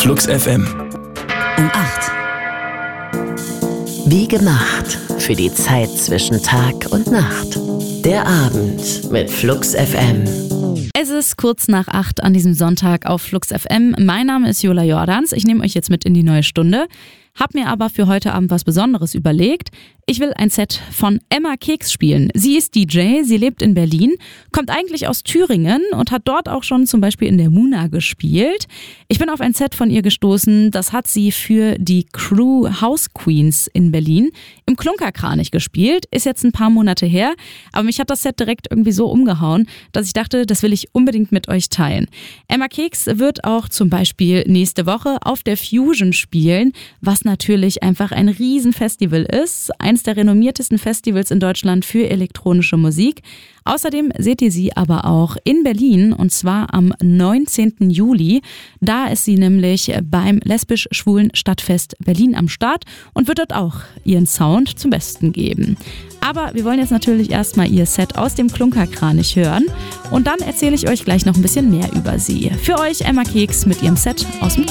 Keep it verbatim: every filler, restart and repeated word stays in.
Flux F M. Um acht. Wie gemacht für die Zeit zwischen Tag und Nacht. Der Abend mit Flux F M. Es ist kurz nach acht an diesem Sonntag auf Flux F M. Mein Name ist Jola Jordans. Ich nehme euch jetzt mit in die neue Stunde. Hab mir aber für heute Abend was Besonderes überlegt. Ich will ein Set von Emma Keks spielen. Sie ist D J, sie lebt in Berlin, kommt eigentlich aus Thüringen und hat dort auch schon zum Beispiel in der Muna gespielt. Ich bin auf ein Set von ihr gestoßen, das hat sie für die Crew House Queens in Berlin im Klunkerkranich gespielt. Ist jetzt ein paar Monate her, aber mich hat das Set direkt irgendwie so umgehauen, dass ich dachte, das will ich unbedingt mit euch teilen. Emma Keks wird auch zum Beispiel nächste Woche auf der Fusion spielen, was natürlich einfach ein Riesenfestival ist. Eins der renommiertesten Festivals in Deutschland für elektronische Musik. Außerdem seht ihr sie aber auch in Berlin und zwar am neunzehnten Juli. Da ist sie nämlich beim lesbisch-schwulen Stadtfest Berlin am Start und wird dort auch ihren Sound zum Besten geben. Aber wir wollen jetzt natürlich erstmal ihr Set aus dem Klunkerkranich hören und dann erzähle ich euch gleich noch ein bisschen mehr über sie. Für euch Emma Keks mit ihrem Set aus dem